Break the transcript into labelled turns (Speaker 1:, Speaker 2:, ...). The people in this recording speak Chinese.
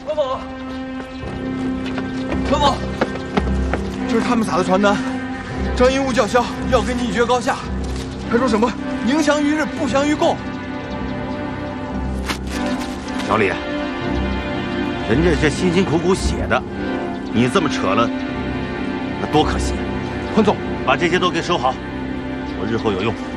Speaker 1: 文某，文某，这是他们撒的传单，张英武叫嚣要跟你一决高下，还说什么宁降于日，不降于共。
Speaker 2: 小李，人家这辛辛苦苦写的，你这么扯了，那多可惜啊！
Speaker 1: 潘总，
Speaker 2: 把这些都给收好，我日后有用。